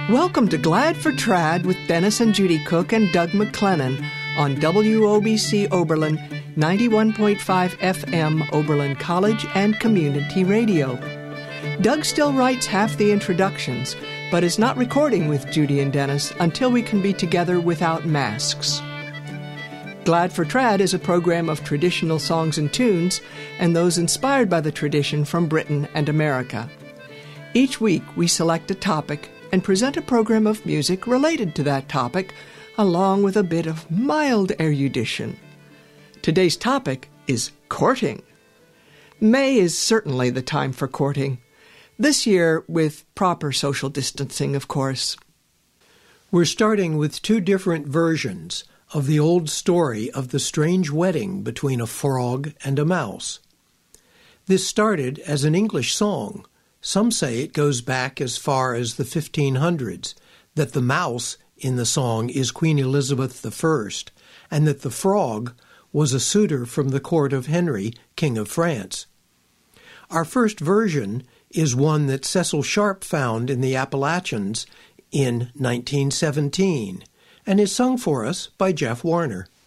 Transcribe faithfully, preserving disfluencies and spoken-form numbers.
Welcome to Glad for Trad with Dennis and Judy Cook and Doug McClennan on W O B C Oberlin, ninety-one point five F M Oberlin College and Community Radio. Doug still writes half the introductions, but is not recording with Judy and Dennis until we can be together without masks. Glad for Trad is a program of traditional songs and tunes and those inspired by the tradition from Britain and America. Each week we select a topic and present a program of music related to that topic, along with a bit of mild erudition. Today's topic is courting. May is certainly the time for courting. This year with proper social distancing, of course. We're starting with two different versions of the old story of the strange wedding between a frog and a mouse. This started as an English song. Some say it goes back as far as the fifteen hundreds, that the mouse in the song is Queen Elizabeth the First, and that the frog was a suitor from the court of Henry, King of France. Our first version is one that Cecil Sharp found in the Appalachians in nineteen seventeen, and is sung for us by Jeff Warner.